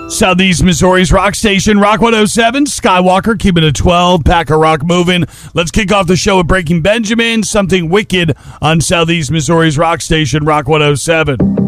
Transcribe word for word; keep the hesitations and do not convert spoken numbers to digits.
Southeast Missouri's rock station, Rock one oh seven. Skywalker, keeping it twelve. Pack a rock moving. Let's kick off the show with Breaking Benjamin, Something Wicked on Southeast Missouri's rock station, Rock one oh seven.